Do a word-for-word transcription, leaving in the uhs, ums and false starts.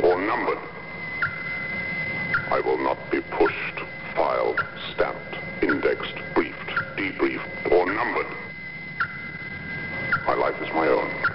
or numbered. I will not be pushed, filed, stamped, indexed, briefed, debriefed, or numbered. My life is my own.